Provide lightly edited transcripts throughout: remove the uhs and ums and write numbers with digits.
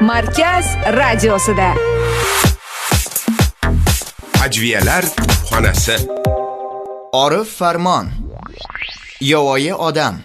Markaz radiosida. Ajviyalar xonasi. Orif Farmon. Yovvoyi odam.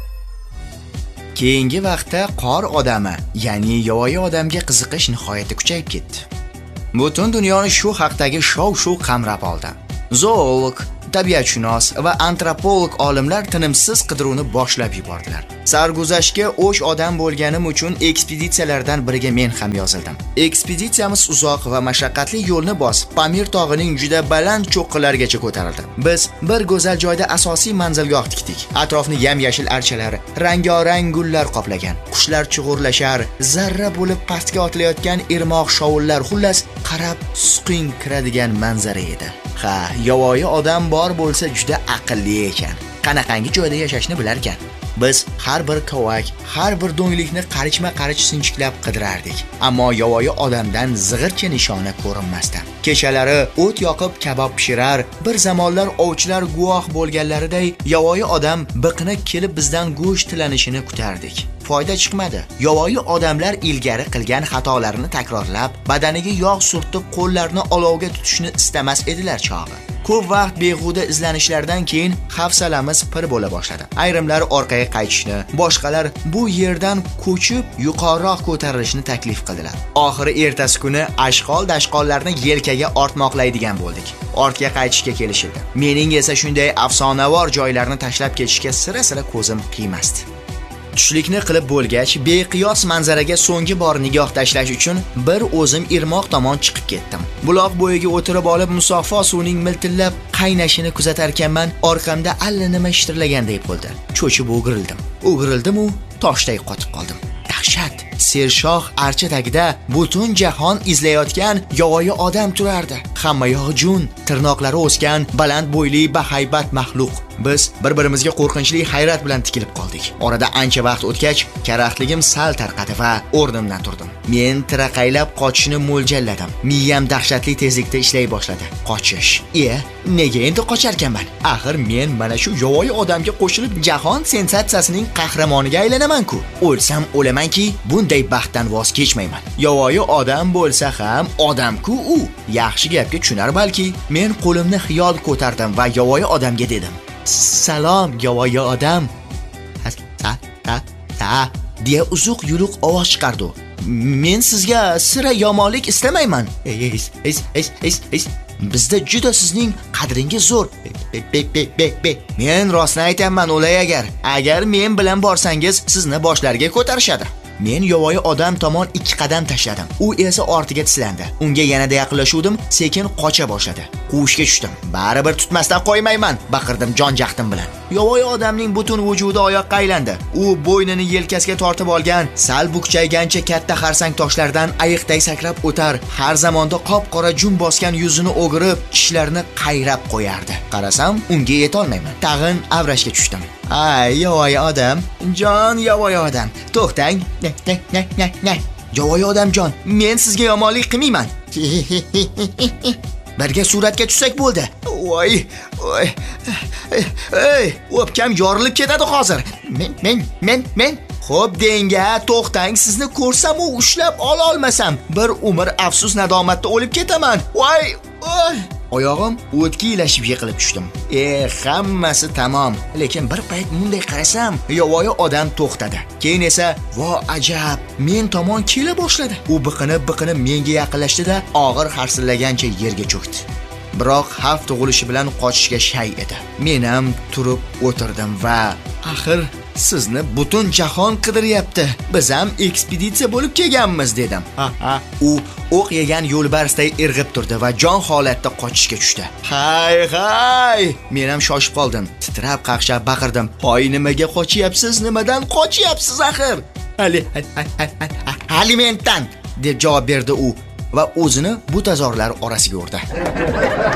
Keyingi vaqtda qor odami, ya'ni yovvoyi odamga qiziqish nihoyatda kuchayib ketdi. Butun dunyoni shu haqdagi shov-shuv qamrab oldi. Zoolog, tabiatshunos va antropolog olimlar tinimsiz qidiruvni boshlab yubordilar. Sarguzashtga o'sh odam bo'lganim uchun ekspeditsiyalardan biriga men ham yozildim. Ekspeditsiyamiz uzoq va mashaqqatli yo'lni bosib, Pamir tog'ining juda baland cho'qqilarigacha ko'tarildi. Biz bir go'zal joyda asosiy manzilgoh tikdik. Atrofni yam-yashil archalar, rang-o-rang gullar qoplagan. Qushlar chug'urlashar, zarra bo'lib pastga otilayotgan irmoq shovullar, xullas qarab suqing kiradigan manzara edi. Ha, yovvoyi odam bor bo'lsa juda aqlli ekan. Qanaqangi joyda yashashni bilar ekan. Biz har bir kovak, har bir do'nglikni qarichma-qarich sinchiklab qidirardik. Ammo yovvoyi odamdan zig'ircha nishona ko'rinmasdi. Kechalari o't yoqib kabob pishirar, bir zamonlar ovchilar guvoh bo'lganlariday yovvoyi odam biqini kelib bizdan go'sht tilanishini kutardik. Foyda chiqmadi. Yovvoyi odamlar ilgari qilgan xatolarini takrorlab, badaniga yog' surtib, qo'llarini olovga tutishni istamas edilar chog'i. Ko'p vaqt behuda izlanishlardan keyin hafsalamiz pir bo'la boshladi. Ayrimlar orqaga qaytishni, boshqalar bu yerdan ko'chib yuqoriroq ko'tarilishni taklif qildilar. Oxiri ertasi kuni ashqol-dashqollarni yelkaga ortmoqlaydigan bo'ldik. Ortga qaytishga kelishildi. Mening esa shunday afsonavor joylarni tashlab ketishga sira-sira ko'zim qiymasdi. Tushlikni qilib bo'lgach, beqiyos manzaraga so'nggi bor nigoh tashlash uchun bir o'zim irmoq tomon chiqib ketdim. Buloq bo'yiga o'tirib olib, musaffo suvning miltillab qaynashini kuzatar ekanman, orqamda allanima shitirlaganday bo'ldi. Cho'chib o'girildim-u, toshday qotib qoldim. Dahshat! Sershoh archa tagida butun jahon izlayotgan yovvoyi odam turardi. Hamma yog'i jun, tirnoqlari o'sgan, baland bo'yli bahaybat maxluq. Biz bir-birimizga qo'rqinchli hayrat bilan tikilib qoldik. Orada ancha vaqt o'tgach, karaxtligim sal tarqadi va o'rnimdan turdim. Men tiraqaylab qochishni mo'ljalladim. Miyam dahshatli tezlikda ishlay boshladi. Qochish. Nega endi qocharkanman? Axir men mana shu yovvoyi odamga qo'shilib jahon sensatsiyasining qahramoniga aylanaman-ku. O'lsam o'lamanki, bunday baxtdan voz kechmayman. Yovvoyi odam bo'lsa ham odam-ku u. Yaxshi gapga tushunar balki. Men qo'limni xiyol ko'tardim va yovvoyi odamga dedim: "Salom, yovvoyi odam." deya uzuq yuluq ovoz chiqardi. "Men sizga sira yomonlik istamayman. Bizda juda sizning qadringiz zo'r. Men rostni aytaman, o'lay agar men bilan borsangiz, sizni boshlarga ko'tarishadi." Men yovvoyi odam tomon 2 qadam tashladim. U esa ortiga tislandi. Unga yanada yaqinlashuvdim, sekin qocha boshladi. Quvishga tushdim. Baribir tutmasdan qo'ymayman, baqirdim jon-jahdim bilan. Yovvoyi odamning butun vujudi oyoqqa aylandi. U bo'ynini yelkasiga tortib olgan, sal bukchaygancha katta xarsang toshlardan ayiqday sakrab o'tar, har zamonda qop-qora jun bosgan yuzini o'girib, tishlarini qayrab qo'yardi. Qarasam, unga yeta olmayman. Tag'in avrashga tushdim. "Ay, yovvoyi odam, jon yovvoyi odam, to'xtang. Yovvoyi odamjon, men sizga yomonlik qilmayman. Birga suratga tushsak bo'ldi. Voy. O'pkam yorilib ketadi hozir. Men. Xo'p denga, to'xtang, sizni ko'rsam u ushlab ola olmasam, bir umr afsus nadomatda o'lib ketaman. Voy. Oyog'im o'tga ilashib yiqilib tushdim. Hammasi tamom. Lekin bir payt bunday qarasam, yovvoyi odam to'xtadi. Keyin esa, vo ajab, men tomon kela boshladi. U biqinib menga yaqinlashdi-da, og'ir harsillagancha yerga cho'kdi. Biroq xavf tug'ilishi bilan qochishga shay edi. Men ham turib o'tirdim va axir sizni butun jahon qidiryapti. Biz ham ekspeditsiya bo'lib kelganmiz dedim. U o'q yegan yo'lbarsday irg'ib turdi va jon holatda qochishga tushdi. Hay! Men ham shoshib qoldim. Titrab qaqshab baqirdim. "Hoy, nimaga qochyapsiz? Nimadan qochyapsiz axir?" "Alimentdan" deb javob berdi u va o'zini butazorlar orasiga urdi.